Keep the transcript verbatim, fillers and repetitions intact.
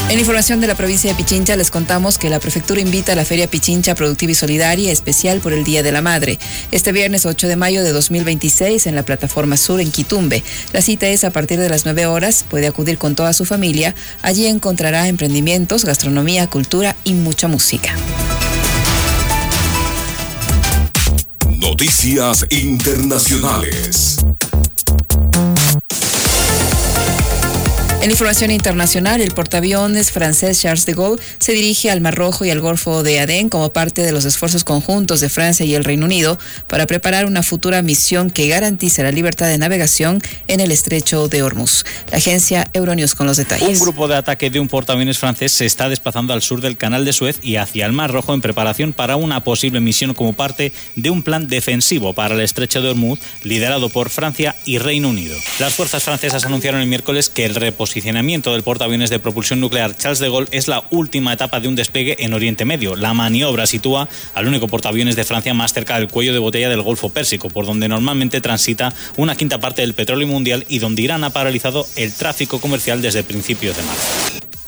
En información de la provincia de Pichincha les contamos que la prefectura invita a la Feria Pichincha Productiva y Solidaria especial por el Día de la Madre. Este viernes ocho de mayo de dos mil veintiséis en la plataforma sur en Quitumbe. La cita es a partir de las nueve horas. Puede acudir con toda su familia. Allí encontrará emprendimientos, gastronomía, cultura y mucha música. Noticias internacionales. En información internacional, el portaaviones francés Charles de Gaulle se dirige al Mar Rojo y al Golfo de Adén como parte de los esfuerzos conjuntos de Francia y el Reino Unido para preparar una futura misión que garantice la libertad de navegación en el estrecho de Hormuz. La agencia Euronews con los detalles. Un grupo de ataque de un portaaviones francés se está desplazando al sur del Canal de Suez y hacia el Mar Rojo en preparación para una posible misión como parte de un plan defensivo para el estrecho de Hormuz liderado por Francia y Reino Unido. Las fuerzas francesas anunciaron el miércoles que el reposicionamiento posicionamiento del portaaviones de propulsión nuclear Charles de Gaulle es la última etapa de un despegue en Oriente Medio. La maniobra sitúa al único portaaviones de Francia más cerca del cuello de botella del Golfo Pérsico, por donde normalmente transita una quinta parte del petróleo mundial y donde Irán ha paralizado el tráfico comercial desde principios de marzo.